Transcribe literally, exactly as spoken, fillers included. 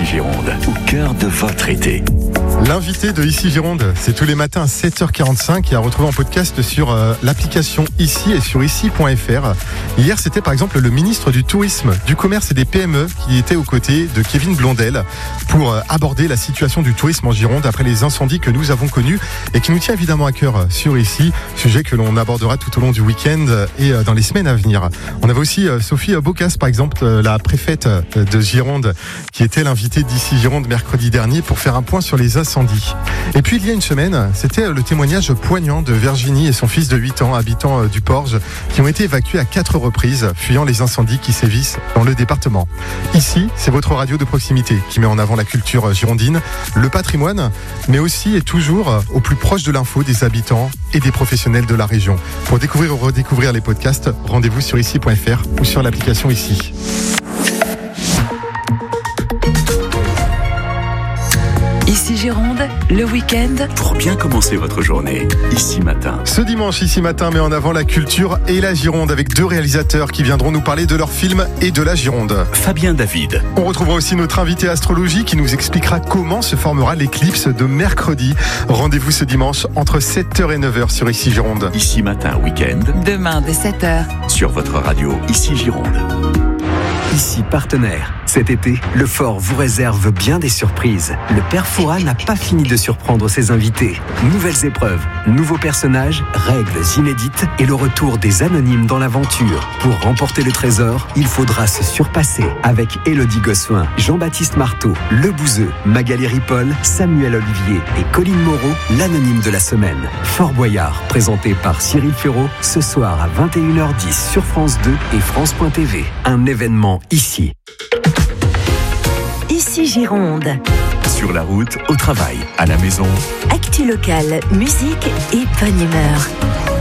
Gironde, au cœur de votre été. L'invité de Ici Gironde, c'est tous les matins à sept heures quarante-cinq et à retrouver en podcast sur euh, l'application Ici et sur ici point f r. Hier, c'était par exemple le ministre du Tourisme, du Commerce et des P M E qui était aux côtés de Kevin Blondel pour euh, aborder la situation du tourisme en Gironde après les incendies que nous avons connus et qui nous tient évidemment à cœur sur Ici, sujet que l'on abordera tout au long du week-end et euh, dans les semaines à venir. On avait aussi euh, Sophie Bocas, par exemple, euh, la préfète de Gironde, qui était l'invitée d'Ici Gironde mercredi dernier pour faire un point sur les incendies. Et puis il y a une semaine, c'était le témoignage poignant de Virginie et son fils de huit ans, habitants du Porge, qui ont été évacués à quatre reprises, fuyant les incendies qui sévissent dans le département. Ici, c'est votre radio de proximité qui met en avant la culture girondine, le patrimoine, mais aussi et toujours au plus proche de l'info des habitants et des professionnels de la région. Pour découvrir ou redécouvrir les podcasts, rendez-vous sur ici point f r ou sur l'application Ici. Ici Gironde, le week-end. Pour bien commencer votre journée, Ici Matin. Ce dimanche, Ici Matin met en avant la culture et la Gironde avec deux réalisateurs qui viendront nous parler de leurs films et de la Gironde. Fabien David. On retrouvera aussi notre invité astrologie qui nous expliquera comment se formera l'éclipse de mercredi. Rendez-vous ce dimanche entre sept heures et neuf heures sur Ici Gironde. Ici Matin Week-end. Demain dès sept heures. Sur votre radio Ici Gironde. Ici partenaire. Cet été, le Fort vous réserve bien des surprises. Le Père Fouras n'a pas fini de surprendre ses invités. Nouvelles épreuves, nouveaux personnages, règles inédites et le retour des anonymes dans l'aventure. Pour remporter le trésor, il faudra se surpasser avec Élodie Gossuin, Jean-Baptiste Marteau, Le Bouzeux, Magali Ripoll, Samuel Olivier et Colline Moreau, l'anonyme de la semaine. Fort Boyard, présenté par Cyril Ferraud, ce soir à vingt et une heures dix sur France deux et France point t v. Un événement ici. Ici Gironde. Sur la route, au travail, à la maison. Actu locale, musique et bonne humeur.